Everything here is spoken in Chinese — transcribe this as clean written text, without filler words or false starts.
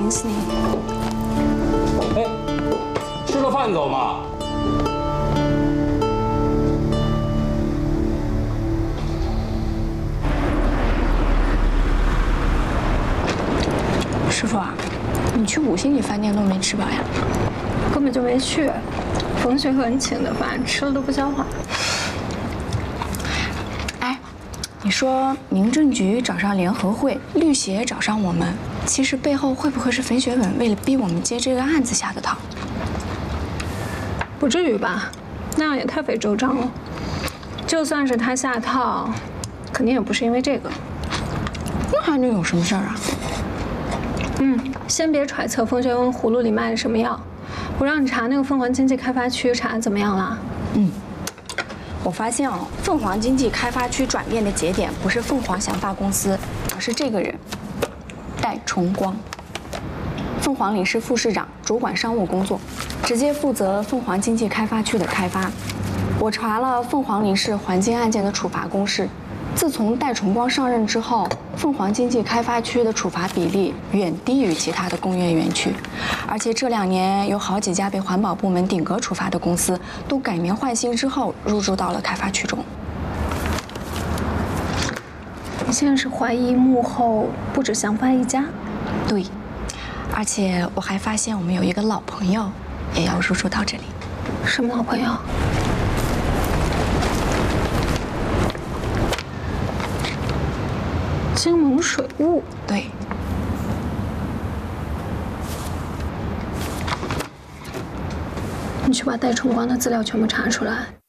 起你。 哎，吃了饭走嘛。 师傅啊，你去5星级饭店都没吃饱呀？ 根本就没去，冯学恒请的饭，吃了都不消化。 哎，你说民政局找上联合会，律协找上我们，其实背后会不会是冯学稳为了逼我们接这个案子下的套？ 不至于吧？那样也太费周章了。就算是他下套，肯定也不是因为这个。 那还能有什么事儿啊？ 先别揣测冯学文葫芦里卖的什么药。我让你查那个凤凰经济开发区，查得怎么样了？ 我发现哦，凤凰经济开发区转变的节点不是凤凰祥发公司，而是这个人，戴崇光。凤凰领事副市长，主管商务工作，直接负责凤凰经济开发区的开发。我查了凤凰领事环境案件的处罚公示，自从戴崇光上任之后，凤凰经济开发区的处罚比例远低于其他的工业园区，而且这2年有好几家被环保部门顶格处罚的公司都改名换姓之后入驻到了开发区中。 你现在是怀疑幕后不止祥发一家？ 对，而且我还发现我们有一个老朋友也要入驻到这里。 什么老朋友？金盟水务。 对， 你去把戴崇光的资料全部查出来，